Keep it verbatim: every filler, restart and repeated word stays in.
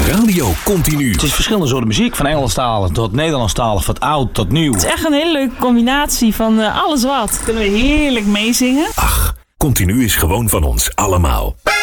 Radio Continu. Het is verschillende soorten muziek. Van Engelstalig tot Nederlandstalig, van oud tot nieuw. Het is echt een hele leuke combinatie van uh, alles wat. Kunnen we heerlijk meezingen. Ach, Continu is gewoon van ons allemaal.